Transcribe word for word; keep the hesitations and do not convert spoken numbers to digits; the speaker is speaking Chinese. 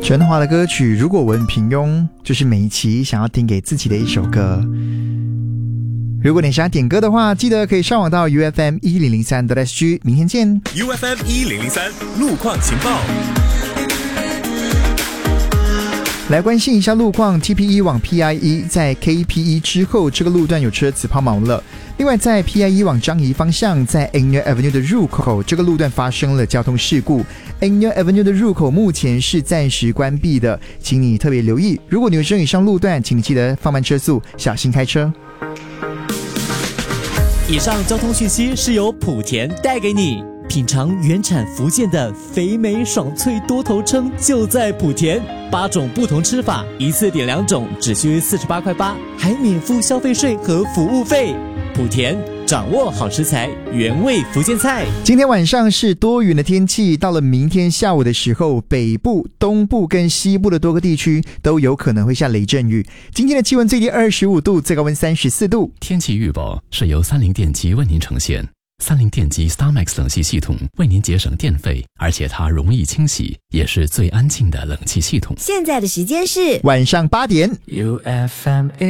陈华的歌曲《如果我很平庸》就是每一期想要点给自己的一首歌。如果你想点歌的话，记得可以上网到 U F M 一零零三 .S G。 明天见。 U F M 一零零三路况情报， 来关心一下路况。 T P 一 往 P I 一 在 K P 一 之后，这个路段有车子抛锚了。另外在 P I 一 往樟宜方向，在 Anglia Avenue 的入口，这个路段发生了交通事故。 Anglia Avenue 的入口目前是暂时关闭的，请你特别留意。如果你有生以上路段，请你记得放慢车速，小心开车。 以上交通讯息是由莆田带给你。品尝原产福建的肥美爽脆多头鲭就在莆田，八种不同吃法，一次点两种，只需四十八块八，还免付消费税和服务费。莆田，掌握好食材，原味福建菜。 今天晚上是多云的天气，到了明天下午的时候，北部、东部跟西部的多个地区都有可能会下雷阵雨。今天的气温最低二十五度，最高温三十四度。 天气预报是由三菱电机为您呈现。三菱电机 StarMax 冷气系统为您节省电费，而且它容易清洗，也是最安静的冷气系统。 现在的时间是晚上八点。 U F M